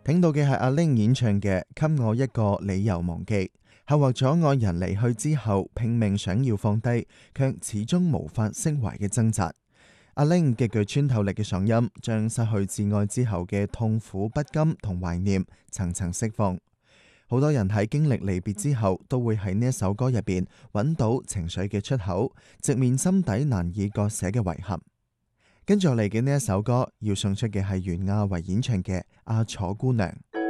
聽到嘅係阿 Ling 演唱嘅《給我一個理由忘記》，係為咗愛人離去之後拼命想要放低，卻始終無法釋懷嘅掙扎。阿 Ling 極具穿透力嘅嗓音，將失去摯愛之後嘅痛苦、不甘同懷念層層釋放。好多人喺經歷離別之後，都會喺呢一首歌入邊揾到情緒嘅出口，直面心底難以割捨嘅遺憾。跟住落嚟嘅呢一首歌，要送出嘅係袁婭維演唱嘅《阿楚姑娘》。